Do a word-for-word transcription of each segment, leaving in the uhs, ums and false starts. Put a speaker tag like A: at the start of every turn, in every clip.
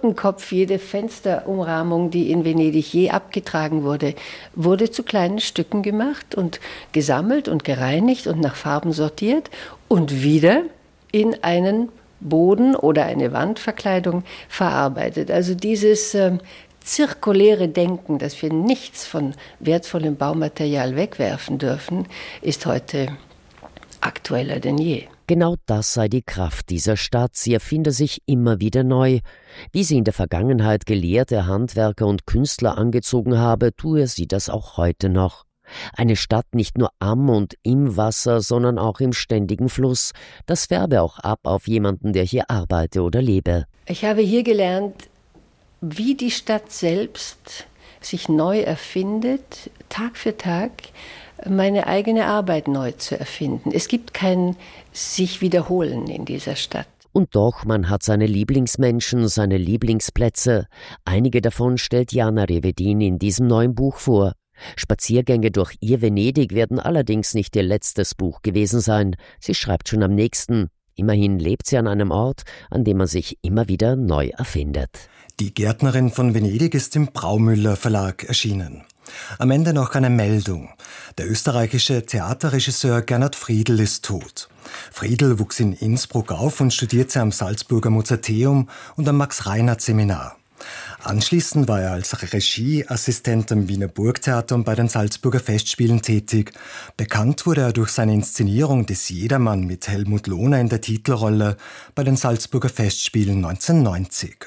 A: Totenkopf, jede Fensterumrahmung, die in Venedig je abgetragen wurde, wurde zu kleinen Stücken gemacht und gesammelt und gereinigt und nach Farben sortiert und wieder in einen Boden oder eine Wandverkleidung verarbeitet. Also dieses äh, zirkuläre Denken, dass wir nichts von wertvollem Baumaterial wegwerfen dürfen, ist heute aktueller denn je.
B: Genau das sei die Kraft dieser Stadt. Sie erfinde sich immer wieder neu. Wie sie in der Vergangenheit gelehrte Handwerker und Künstler angezogen habe, tue sie das auch heute noch. Eine Stadt nicht nur am und im Wasser, sondern auch im ständigen Fluss. Das färbe auch ab auf jemanden, der hier arbeite oder lebe.
A: Ich habe hier gelernt, wie die Stadt selbst sich neu erfindet, Tag für Tag, meine eigene Arbeit neu zu erfinden. Es gibt kein sich wiederholen in dieser Stadt.
B: Und doch, man hat seine Lieblingsmenschen, seine Lieblingsplätze. Einige davon stellt Jana Revedin in diesem neuen Buch vor. Spaziergänge durch ihr Venedig werden allerdings nicht ihr letztes Buch gewesen sein. Sie schreibt schon am nächsten. Immerhin lebt sie an einem Ort, an dem man sich immer wieder neu erfindet.
C: Die Gärtnerin von Venedig ist im Braumüller Verlag erschienen. Am Ende noch eine Meldung. Der österreichische Theaterregisseur Gernot Friedl ist tot. Friedl wuchs in Innsbruck auf und studierte am Salzburger Mozarteum und am Max-Reinhardt-Seminar. Anschließend war er als Regieassistent am Wiener Burgtheater und bei den Salzburger Festspielen tätig. Bekannt wurde er durch seine Inszenierung des Jedermann mit Helmut Lohner in der Titelrolle bei den Salzburger Festspielen neunzehnhundertneunzig.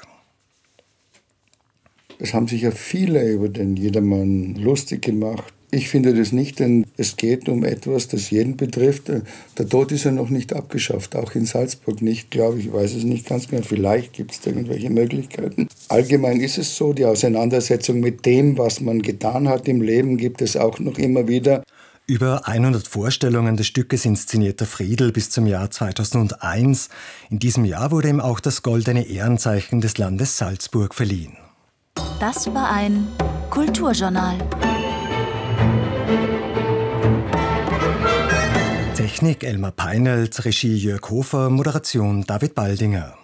D: Es haben sich ja viele über den Jedermann lustig gemacht. Ich finde das nicht, denn es geht um etwas, das jeden betrifft. Der Tod ist ja noch nicht abgeschafft, auch in Salzburg nicht, glaube ich. Ich weiß es nicht ganz genau. Vielleicht gibt es irgendwelche Möglichkeiten. Allgemein ist es so, die Auseinandersetzung mit dem, was man getan hat im Leben, gibt es auch noch immer wieder.
C: Über hundert Vorstellungen des Stückes inszenierte Friedl bis zum Jahr zweitausendeins. In diesem Jahr wurde ihm auch das Goldene Ehrenzeichen des Landes Salzburg verliehen.
E: Das war ein Kulturjournal.
C: Technik Elmar Peinelt, Regie Jörg Hofer, Moderation David Baldinger.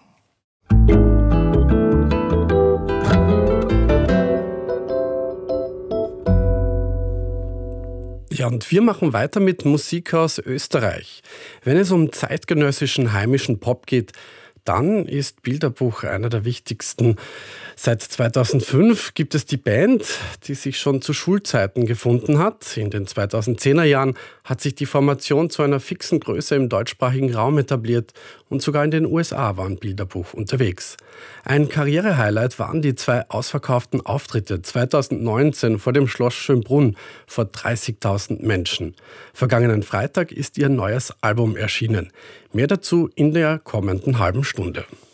F: Ja, und wir machen weiter mit Musik aus Österreich. Wenn es um zeitgenössischen heimischen Pop geht, dann ist Bilderbuch einer der wichtigsten. Seit zweitausendfünf gibt es die Band, die sich schon zu Schulzeiten gefunden hat. In den zweitausendzehner Jahren hat sich die Formation zu einer fixen Größe im deutschsprachigen Raum etabliert und sogar in den U S A waren Bilderbuch unterwegs. Ein Karrierehighlight waren die zwei ausverkauften Auftritte zweitausendneunzehn vor dem Schloss Schönbrunn vor dreißigtausend Menschen. Vergangenen Freitag ist ihr neues Album erschienen. Mehr dazu in der kommenden halben Stunde.